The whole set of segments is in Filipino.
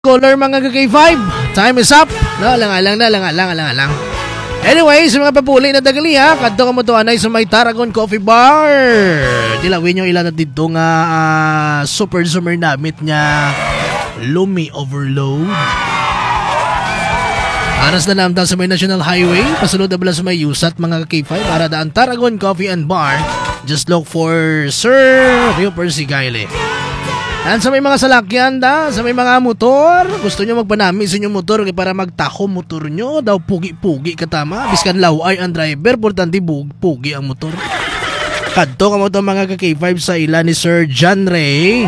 Caller mga K5, time is up. No, lang. Anyway, sa mga papuli na dagali ha, kadto ka mo to anay sa may Tarragon Coffee Bar. Dilawin nyo ilan na dito nga super summer namit niya Lumi Overload. Anas na namdang sa may National Highway, pasunod na bala sa may Yusat mga K5 para daan Tarragon Coffee and Bar. Just look for Sir Rio Persigaile. Yan sa may mga salakyan sa may mga motor, gusto nyo magpanami sa inyong motor para magtaho motor nyo, daw pugi-pugi katama, biskan laway ang driver, importante pugi ang motor. Kadto ka mo ito mga K5 sa ilan ni Sir John Ray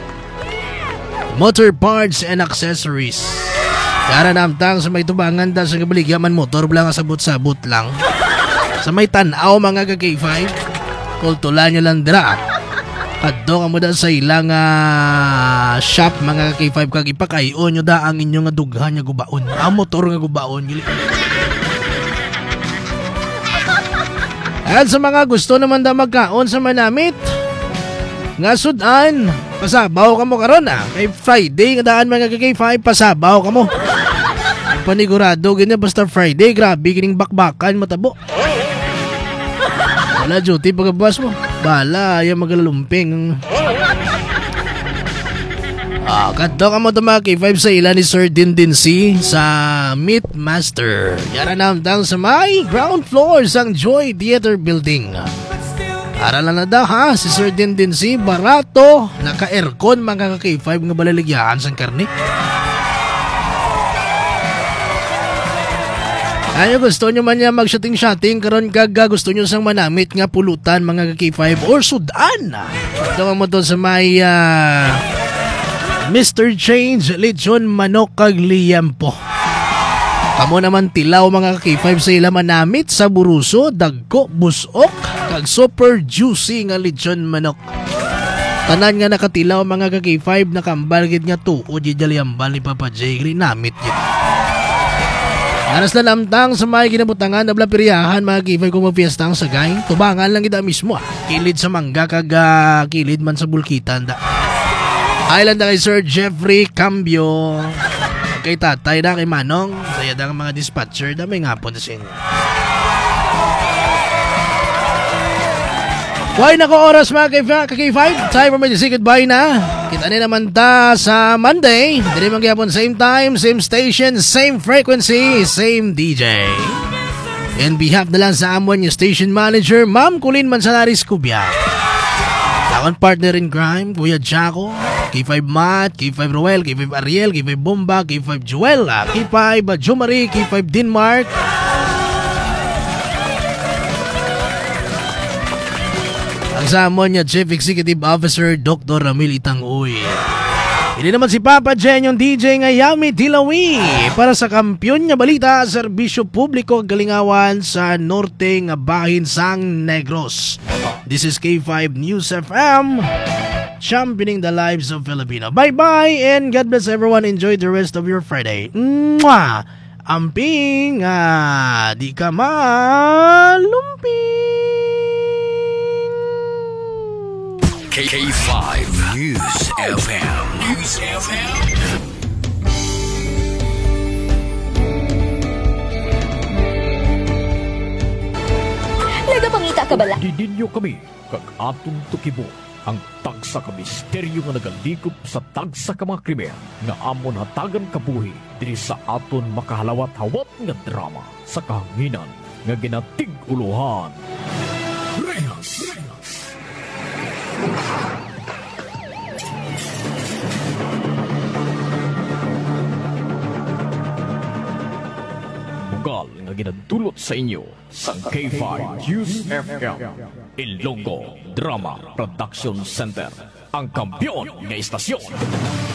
Motor Parts and Accessories. Kara namtang sa may tubangan sa kabaligyaman motor, blang sabot-sabot lang. Sa may tanaw mga K5, kultulan nyo lang dira. Kadto ka mo sa ilang shop mga K5 kag ipakayon nyo ang inyong dughan nga gubaon. Ang motor nga gubaon. At sa mga gusto naman magkaon sa manamit nga sudan, pasabaw ka mo karon kay Friday nga daan mga K5, pasabaw ka mo. Panigurado ganyan basta Friday, grabe kining bakbakan matabo. Wala duty pagkabas mo. Bala, ayaw magalumping. Kadto ka mo ito mga K5 sa ilan ni Sir Dindinsi sa Meat Master. Yara namdang sa may ground floor sang Joy Theater Building. Aralan na daw ha, si Sir Dindinsi, barato, naka-aircon mga K5 nga balaligyan sang karne. Ano gusto nyo man niya mag-shooting karon gaga gusto nyo sang manamit nga pulutan mga K5 or sudan. Ito mo to sa may Mr. Change Lechon Manok kag Liampo. Kamo naman tilaw mga K5 sa ila manamit sa buruso, dagko, busok kag super juicy nga lechon manok. Tanan nga nakatilaw mga K5 nakambal gid nga tuod di jaliambal ni Papa J namit gid. Aras na lamtang sa may ginabutangan na blapiriyahan mga K5 kung magpiestang sagay. Tubangan lang kita mismo kilid sa mangga kag kilid man sa bulkitan da. Island na kay Sir Jeffrey Cambio. Kay tatay na kay Manong. Saya da mga dispatcher da may ngapon na sa inyo. Why nako oras mga K5? Time for me to say goodbye na. Kita na naman ta sa Monday. Dili man gyapon same time, same station, same frequency, same DJ. In behalf na lang sa amon yung station manager, Ma'am Colleen Manzanares Cubia. Takon partner in crime, Kuya Jaco, K5 Matt, K5 Roel, K5 Ariel, K5 Bomba, K5 Joel, K5 Jumari, K5 Denmark. Kasama niya Chief Executive Officer Dr. Ramil Itangoy. Hindi naman si Papa Jen yung DJ nga Yami Tilawi para sa kampyon niya balita serbisyo publiko galingawan sa norte nga bahin sang Negros. This is K5 News FM, championing the lives of Filipino. Bye-bye and God bless everyone. Enjoy the rest of your Friday. Mwah! Amping di ka malumping. K5 News FM. Nagapangita ka bala? Didinyo kami kag atong tukibo ang tagsa ka misteryo nga nagalikop sa tagsa ka mga krimen nga amon hatagan kabuhi diri sa aton makahalawat-hawat nga drama sa kahanginan nga ginatig-uluhan. Reyes. Bugal nga ginadulot sa inyo sa K5 News FM Ilonggo Drama Production Center, ang kampiyon nga istasyon.